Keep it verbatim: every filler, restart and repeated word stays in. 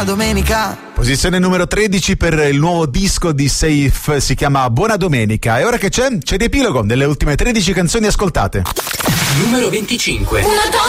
buona domenica. Posizione numero tredici per il nuovo disco di Safe, si chiama Buona Domenica. E ora che c'è? C'è l'epilogo delle ultime tredici canzoni ascoltate. Numero venticinque. Una